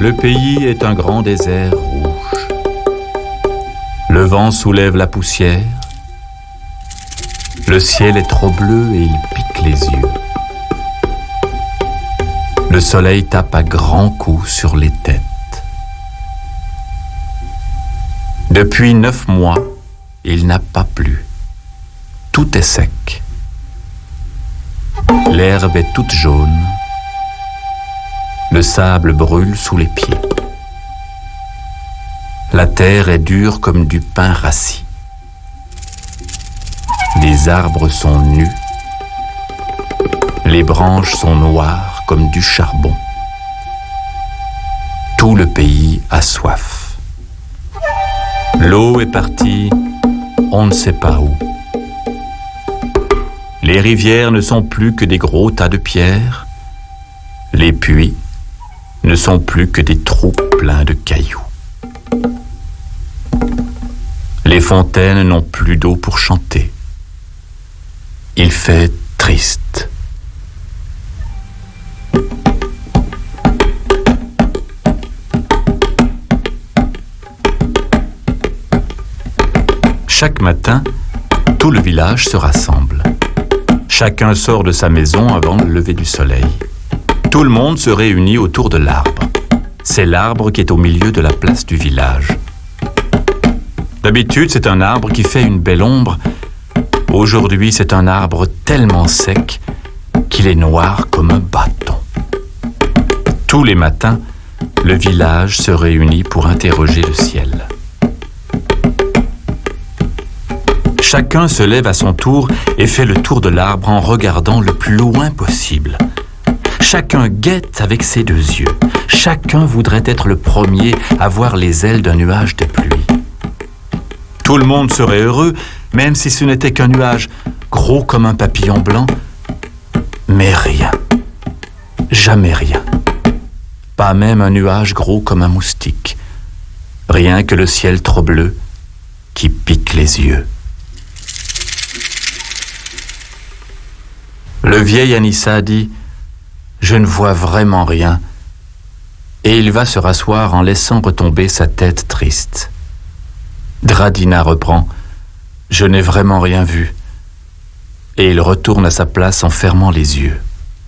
Le pays est un grand désert rouge. Le vent soulève la poussière. Le ciel est trop bleu et il pique les yeux. Le soleil tape à grands coups sur les têtes. Depuis 9 mois, il n'a pas plu. Tout est sec. L'herbe est toute jaune. Le sable brûle sous les pieds. La terre est dure comme du pain rassis. Les arbres sont nus. Les branches sont noires comme du charbon. Tout le pays a soif. L'eau est partie, on ne sait pas où. Les rivières ne sont plus que des gros tas de pierres. Les puits ne sont plus que des trous pleins de cailloux. Les fontaines n'ont plus d'eau pour chanter. Il fait triste. Chaque matin, tout le village se rassemble. Chacun sort de sa maison avant le lever du soleil. Tout le monde se réunit autour de l'arbre. C'est l'arbre qui est au milieu de la place du village. D'habitude, c'est un arbre qui fait une belle ombre. Aujourd'hui, c'est un arbre tellement sec qu'il est noir comme un bâton. Tous les matins, le village se réunit pour interroger le ciel. Chacun se lève à son tour et fait le tour de l'arbre en regardant le plus loin possible. Chacun guette avec ses 2 yeux. Chacun voudrait être le premier à voir les ailes d'un nuage de pluie. Tout le monde serait heureux, même si ce n'était qu'un nuage gros comme un papillon blanc. Mais rien. Jamais rien. Pas même un nuage gros comme un moustique. Rien que le ciel trop bleu qui pique les yeux. Le vieil Anissa dit « Je ne vois vraiment rien » et il va se rasseoir en laissant retomber sa tête triste. Dradina reprend « Je n'ai vraiment rien vu » et il retourne à sa place en fermant les yeux.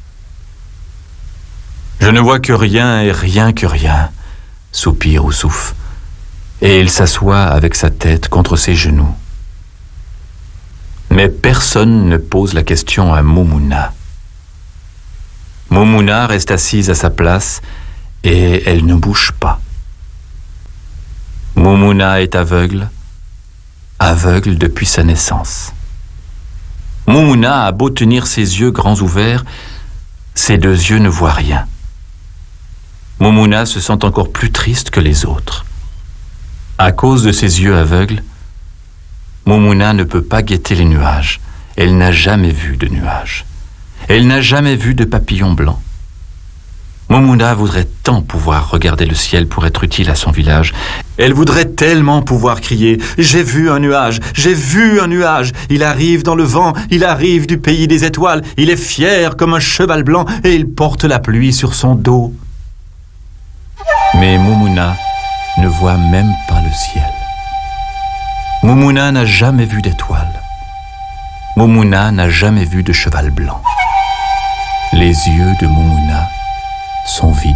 « Je ne vois que rien et rien que rien » soupire Oussouf et il s'assoit avec sa tête contre ses genoux. Mais personne ne pose la question à Moumouna. Moumouna reste assise à sa place et elle ne bouge pas. Moumouna est aveugle, aveugle depuis sa naissance. Moumouna a beau tenir ses yeux grands ouverts, ses 2 yeux ne voient rien. Moumouna se sent encore plus triste que les autres. À cause de ses yeux aveugles, Moumouna ne peut pas guetter les nuages. Elle n'a jamais vu de nuages. Elle n'a jamais vu de papillon blanc. Moumouna voudrait tant pouvoir regarder le ciel pour être utile à son village. Elle voudrait tellement pouvoir crier « J'ai vu un nuage, j'ai vu un nuage. Il arrive dans le vent, il arrive du pays des étoiles. Il est fier comme un cheval blanc et il porte la pluie sur son dos. » Mais Moumouna ne voit même pas le ciel. Moumouna n'a jamais vu d'étoiles. Moumouna n'a jamais vu de cheval blanc. Les yeux de Moumouna sont vides.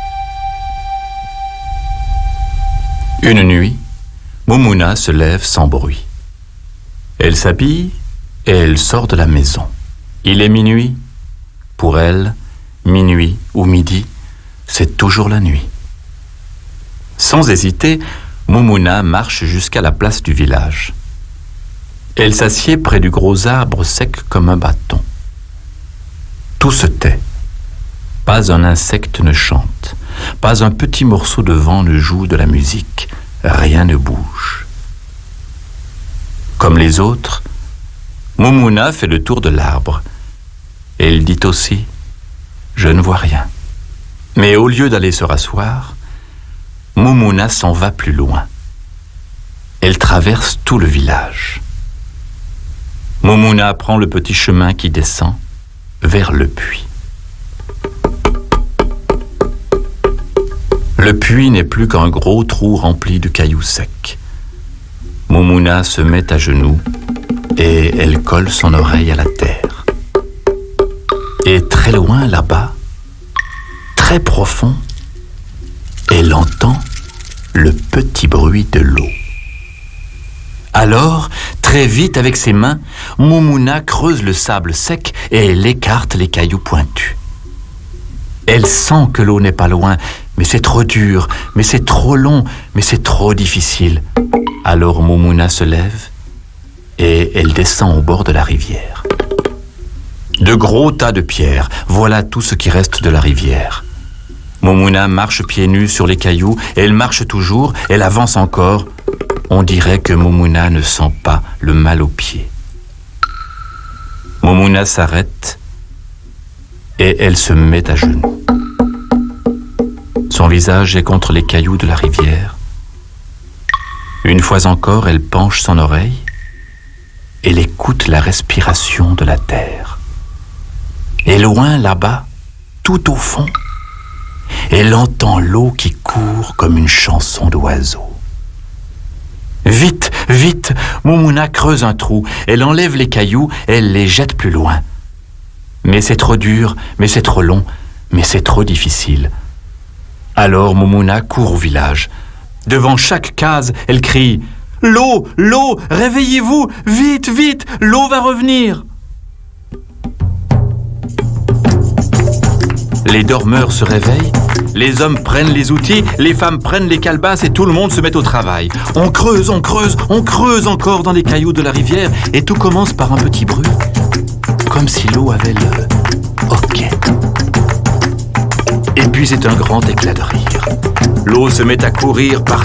Une nuit, Moumouna se lève sans bruit. Elle s'habille et elle sort de la maison. Il est minuit. Pour elle, minuit ou midi, c'est toujours la nuit. Sans hésiter, Moumouna marche jusqu'à la place du village. Elle s'assied près du gros arbre sec comme un bâton. Tout se tait. Pas un insecte ne chante. Pas un petit morceau de vent ne joue de la musique. Rien ne bouge. Comme les autres, Moumouna fait le tour de l'arbre. Elle dit aussi « Je ne vois rien ». Mais au lieu d'aller se rasseoir, Moumouna s'en va plus loin. Elle traverse tout le village. Moumouna prend le petit chemin qui descend vers le puits. Le puits n'est plus qu'un gros trou rempli de cailloux secs. Moumouna se met à genoux et elle colle son oreille à la terre. Et très loin là-bas, très profond, elle entend le petit bruit de l'eau. Alors, très vite avec ses mains, Moumouna creuse le sable sec et elle écarte les cailloux pointus. Elle sent que l'eau n'est pas loin, mais c'est trop dur, mais c'est trop long, mais c'est trop difficile. Alors Moumouna se lève et elle descend au bord de la rivière. De gros tas de pierres, voilà tout ce qui reste de la rivière. Moumouna marche pieds nus sur les cailloux, et elle marche toujours, elle avance encore. On dirait que Moumouna ne sent pas le mal aux pieds. Moumouna s'arrête et elle se met à genoux. Son visage est contre les cailloux de la rivière. Une fois encore, elle penche son oreille. Elle écoute la respiration de la terre. Et loin là-bas, tout au fond, elle entend l'eau qui court comme une chanson d'oiseau. Vite, vite, Moumouna creuse un trou. Elle enlève les cailloux, elle les jette plus loin. Mais c'est trop dur, mais c'est trop long, mais c'est trop difficile. Alors Moumouna court au village. Devant chaque case, elle crie « L'eau, l'eau, réveillez-vous, vite, vite, l'eau va revenir !» Les dormeurs se réveillent, les hommes prennent les outils, les femmes prennent les calebasses et tout le monde se met au travail. On creuse, on creuse, on creuse encore dans les cailloux de la rivière et tout commence par un petit bruit, comme si l'eau avait le hoquet. Et puis c'est un grand éclat de rire. L'eau se met à courir par